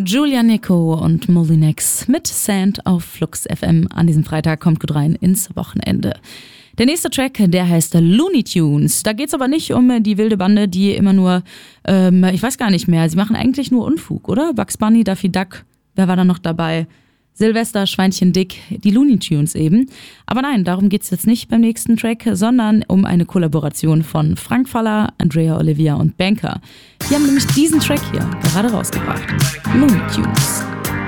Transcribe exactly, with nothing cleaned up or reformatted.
Julia Nico und Molinex mit Sand auf Flux F M. An diesem Freitag kommt gut rein ins Wochenende. Der nächste Track, der heißt Looney Tunes. Da geht's aber nicht um die wilde Bande, die immer nur, ähm, ich weiß gar nicht mehr, sie machen eigentlich nur Unfug, oder? Bugs Bunny, Daffy Duck, wer war da noch dabei? Silvester, Schweinchen Dick, die Looney Tunes eben. Aber nein, darum geht's jetzt nicht beim nächsten Track, sondern um eine Kollaboration von Frank Faller, Andrea Olivia und Banker. Die haben nämlich diesen Track hier gerade rausgebracht. Looney Tunes.